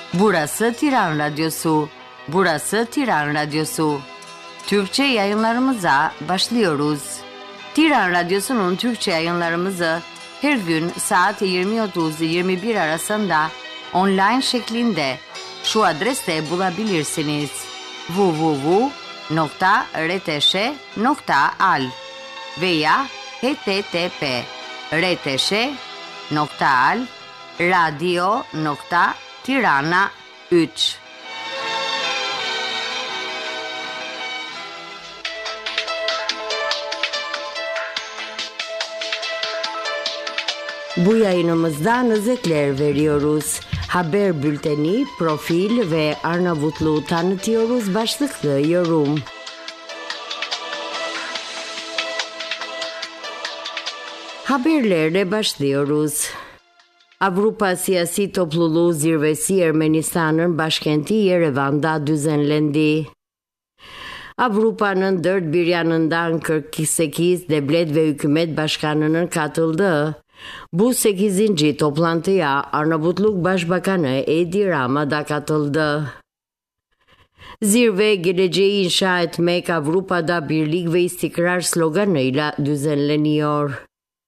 Burası Tiran Radyosu. Burası Tiran Radyosu. Türkçe yayınlarımıza başlıyoruz. Tiran Radyosu'nun Türkçe yayınlarımızı her gün saat 20.30-21 arasında online şeklinde şu adreste bulabilirsiniz: www.rtş.al veya http://rtş.al/radio.tirana3. Bu yayınımızdan özetler veriyoruz. Haber bülteni, profil ve Arnavutluğu tanıtıyoruz. Başlıklı yorum. Haberlerle başlıyoruz. Avrupa Siyasi Topluluğu Zirvesi Ermenistan'ın başkenti Yerevan'da düzenlendi. Avrupa'nın dört bir yanından 48 devlet ve hükümet başkanının katıldığı bu 8. toplantıya Arnavutluk Başbakanı Edi Rama da katıldı. Zirve, geleceği inşa etmek Avrupa'da birlik ve istikrar sloganıyla düzenleniyor.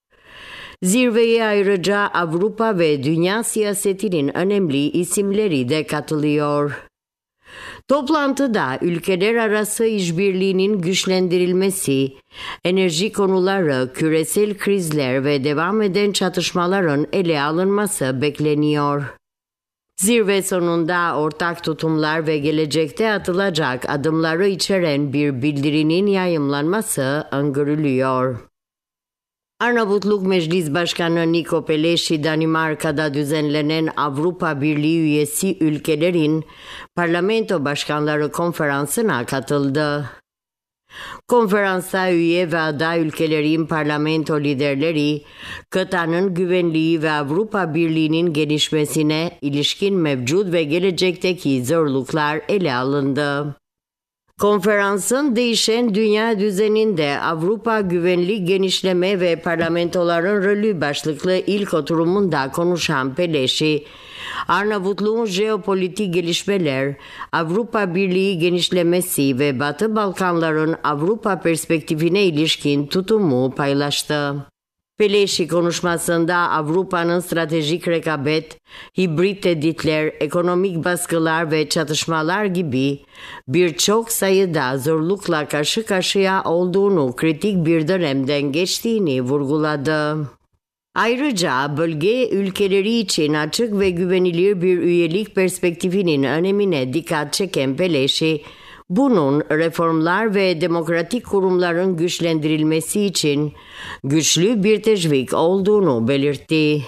Zirveye ayrıca Avrupa ve dünya siyasetinin önemli isimleri de katılıyor. Toplantıda ülkeler arası işbirliğinin güçlendirilmesi, enerji konuları, küresel krizler ve devam eden çatışmaların ele alınması bekleniyor. Zirve sonunda ortak tutumlar ve gelecekte atılacak adımları içeren bir bildirinin yayımlanması öngörülüyor. Arnavutluk Meclis Başkanı Niko Peleşi, Danimarka'da düzenlenen Avrupa Birliği üyesi ülkelerin Parlamento Başkanları Konferansı'na katıldı. Konferansa üye ve aday ülkelerin parlamento liderleri, kıtanın güvenliği ve Avrupa Birliği'nin gelişmesine ilişkin mevcut ve gelecekteki zorluklar ele alındı. Konferansın değişen dünya düzeninde Avrupa güvenlik genişleme ve parlamentoların rolü başlıklı ilk oturumunda konuşan Peleşi, Arnavutluğun jeopolitik gelişmeler, Avrupa Birliği genişlemesi ve Batı Balkanların Avrupa perspektifine ilişkin tutumu paylaştı. Peleşi konuşmasında Avrupa'nın stratejik rekabet, hibrit tehditler, ekonomik baskılar ve çatışmalar gibi birçok sayıda zorlukla karşı karşıya olduğunu, kritik bir dönemden geçtiğini vurguladı. Ayrıca bölge ülkeleri için açık ve güvenilir bir üyelik perspektifinin önemine dikkat çeken Peleşi, bunun reformlar ve demokratik kurumların güçlendirilmesi için güçlü bir teşvik olduğunu belirtti.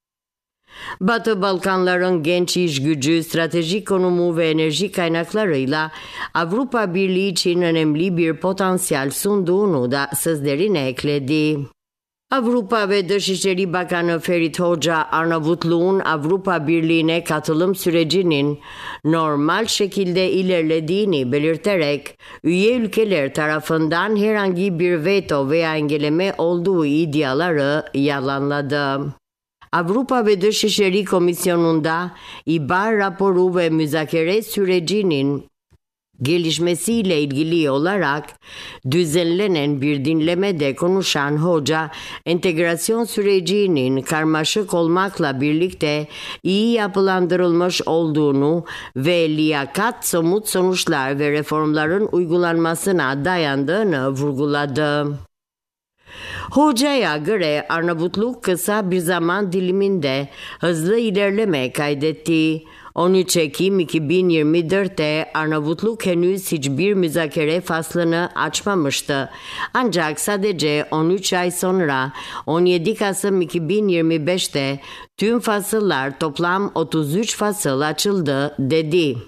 Batı Balkanların genç iş gücü, stratejik konumu ve enerji kaynaklarıyla Avrupa Birliği için önemli bir potansiyel sunduğunu da sözlerine ekledi. Avrupa ve Dışişleri Bakanı Ferit Hoca, Arnavutluğun Avrupa Birliği'ne katılım sürecinin normal şekilde ilerlediğini belirterek, üye ülkeler tarafından herhangi bir veto veya engelleme olduğu iddiaları yalanladı. Avrupa ve Dışişleri Komisyonu'nda İBAR raporu ve müzakere sürecinin gelişmesiyle ilgili olarak düzenlenen bir dinlemede konuşan hoca, entegrasyon sürecinin karmaşık olmakla birlikte iyi yapılandırılmış olduğunu ve liyakat, somut sonuçlar ve reformların uygulanmasına dayandığını vurguladı. Hocaya göre Arnavutluk kısa bir zaman diliminde hızlı ilerleme kaydetti. 13 Ekim 2024'te Arnavutluk henüz hiçbir müzakere faslını açmamıştı. Ancak sadece 13 ay sonra 17 Kasım 2025'te tüm fasıllar, toplam 33 fasıl açıldı dedi.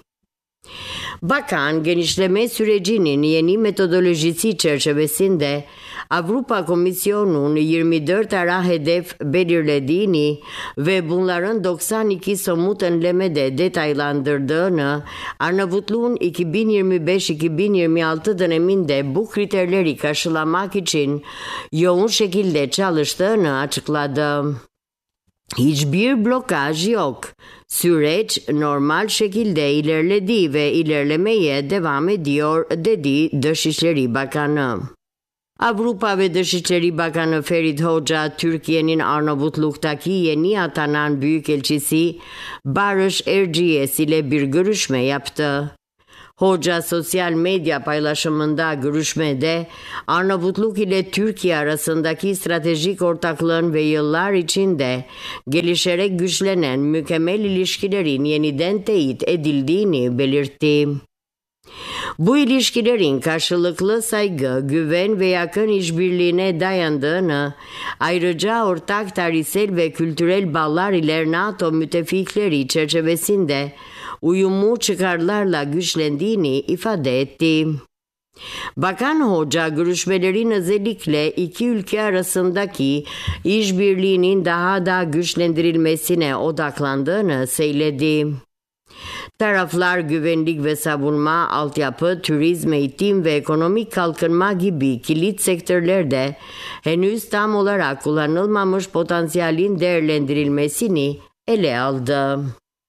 Bakan, genişleme sürecinin yeni metodolojisi çerçevesinde Avrupa Komisyonu'nun 24 ara hedef belirlediğini ve bunların 92 somut önlemede detaylandırdığını, Arnavutluğun 2025-2026 döneminde bu kriterleri karşılamak için yoğun şekilde çalıştığını açıkladı. Hiçbir blokaj yok. Süreç normal şekilde ilerledi ve ilerlemeye devam ediyor, dedi Dışişleri Bakanı. Avrupa ve Dışişleri Bakanı Ferit Hoca, Türkiye'nin Arnavutluk'taki yeni atanan Büyükelçisi Barış Erciyes ile bir görüşme yaptı. Hoca sosyal medya paylaşımında görüşmede Arnavutluk ile Türkiye arasındaki stratejik ortaklığın ve yıllar içinde gelişerek güçlenen mükemmel ilişkilerin yeniden teyit edildiğini belirtti. Bu ilişkilerin karşılıklı saygı, güven ve yakın işbirliğine dayandığını, ayrıca ortak tarihsel ve kültürel bağlar ile NATO müttefikleri çerçevesinde uyumlu çıkarlarla güçlendiğini ifade etti. Bakan Hoca, görüşmelerin özellikle iki ülke arasındaki işbirliğinin daha da güçlendirilmesine odaklandığını söyledi. Taraflar güvenlik ve savunma, altyapı, turizm, eğitim ve ekonomik kalkınma gibi kilit sektörlerde henüz tam olarak kullanılmamış potansiyelin değerlendirilmesini ele aldı.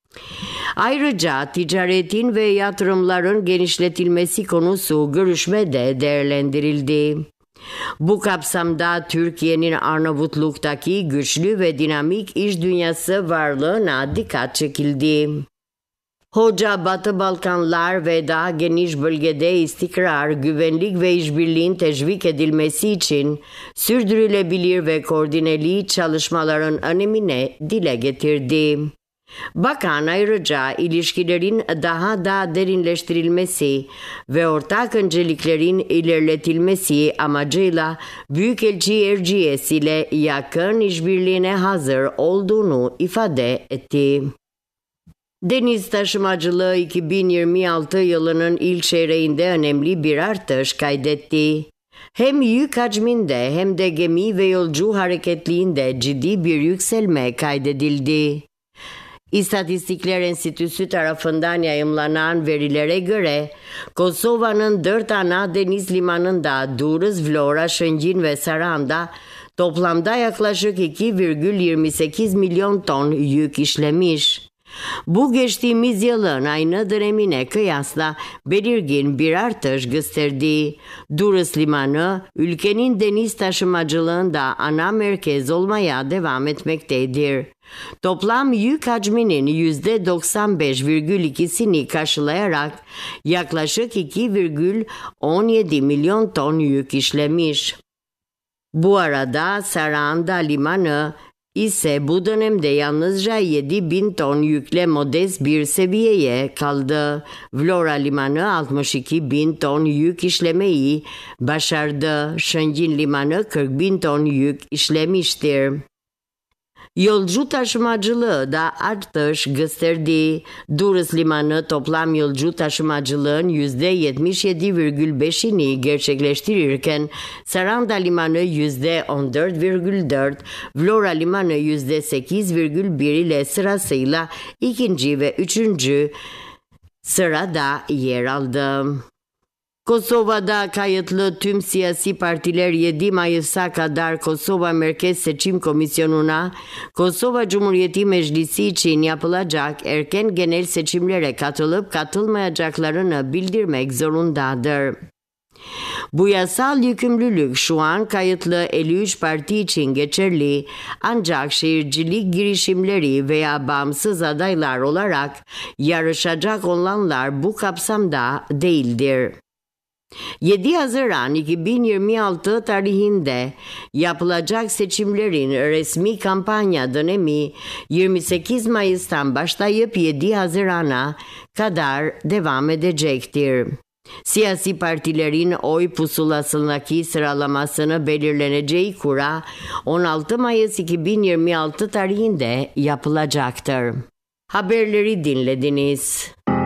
Ayrıca ticaretin ve yatırımların genişletilmesi konusu görüşmede değerlendirildi. Bu kapsamda Türkiye'nin Arnavutluk'taki güçlü ve dinamik iş dünyası varlığına dikkat çekildi. Hoca, Batı Balkanlar ve daha geniş bölgede istikrar, güvenlik ve işbirliğin teşvik edilmesi için sürdürülebilir ve koordineli çalışmaların önemini dile getirdi. Bakan ayrıca ilişkilerin daha da derinleştirilmesi ve ortak önceliklerin ilerletilmesi amacıyla Büyükelçi Erciyes ile yakın işbirliğine hazır olduğunu ifade etti. Deniz taşımacılığı 2026 yılının ilk çeyreğinde önemli bir artış kaydetti. Hem yük hacminde hem de gemi ve yolcu hareketliğinde ciddi bir yükselme kaydedildi. İstatistikler Enstitüsü tarafından yayımlanan verilere göre Kosova'nın 4 ana deniz limanında Durrës, Vlora, Shëngjin ve Saran'da toplamda yaklaşık 2,28 milyon ton yük işlemiş. Bu geçtiğimiz yılın aynı dönemine kıyasla belirgin bir artış gösterdi. Durrës Limanı, ülkenin deniz taşımacılığında ana merkez olmaya devam etmektedir. Toplam yük hacminin %95,2'sini karşılayarak yaklaşık 2,17 milyon ton yük işlemiş. Bu arada Saranda Limanı ise bu dönemde yalnızca 7.000 ton yükle modest bir seviyeye kaldı. Vlora Limanı 62.000 ton yük işlemeyi başardı. Shëngjin Limanı 40.000 ton yük işlemiştir. Yolcu taşımacılığı da artış gösterdi. Durrës Limanı toplam yolcu taşımacılığın %77,5'ini gerçekleştirirken Saranda Limanı %14,4, Vlora Limanı %8,1 ile sırasıyla ikinci ve üçüncü sırada yer aldı. Kosova'da kayıtlı tüm siyasi partiler 7 Mayıs'a kadar Kosova Merkez Seçim Komisyonu'na Kosova Cumhuriyeti Meclisi için yapılacak erken genel seçimlere katılıp katılmayacaklarını bildirmek zorundadır. Bu yasal yükümlülük şu an kayıtlı 53 parti için geçerli, ancak şehircilik girişimleri veya bağımsız adaylar olarak yarışacak olanlar bu kapsamda değildir. 7 Haziran 2026 tarihinde yapılacak seçimlerin resmi kampanya dönemi 28 Mayıs'tan başlayıp 7 Haziran'a kadar devam edecektir. Siyasi partilerin oy pusulasındaki sıralamasını belirleneceği kura 16 Mayıs 2026 tarihinde yapılacaktır. Haberleri dinlediniz.